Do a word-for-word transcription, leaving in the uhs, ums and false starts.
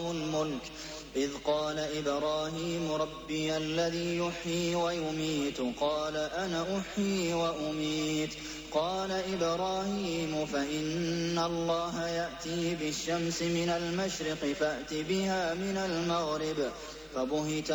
الملك إذ قال إبراهيم ربي الذي يحيي ويميت قال أنا أحيي وأميت قال إبراهيم فإن الله يأتي بالشمس من المشرق فأت بها من المغرب فبهت